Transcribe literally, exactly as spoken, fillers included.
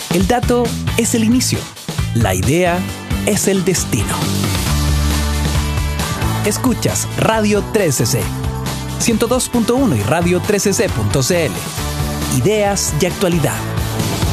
El dato es el inicio. La idea es el destino. Escuchas Radio trece ce, ciento dos punto uno y radio trece ce punto ce ele. Ideas y actualidad.